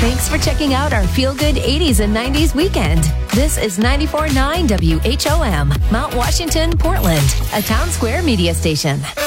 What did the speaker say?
Thanks for checking out our Feel Good 80s and 90s weekend. This is 94.9 WHOM, Mount Washington, Portland, a Town Square media station.